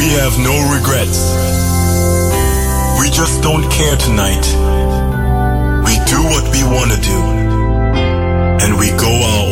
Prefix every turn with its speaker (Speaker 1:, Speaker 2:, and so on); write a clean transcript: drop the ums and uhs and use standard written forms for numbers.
Speaker 1: have no regrets. We just don't care tonight. We do what we want to do, and we go our